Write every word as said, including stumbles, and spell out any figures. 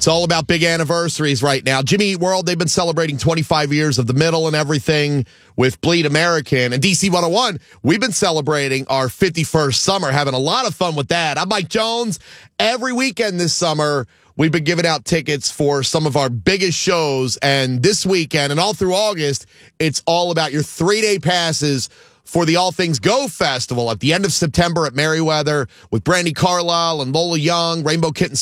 It's all about big anniversaries right now. Jimmy Eat World, they've been celebrating twenty-five years of the middle and everything with Bleed American. And D C one oh one, we've been celebrating our fifty-first summer, having a lot of fun with that. I'm Mike Jones. Every weekend this summer, we've been giving out tickets for some of our biggest shows. And this weekend and all through August, it's all about your three-day passes for the All Things Go Festival at the end of September at Merriweather with Brandi Carlile and Lola Young, Rainbow Kitten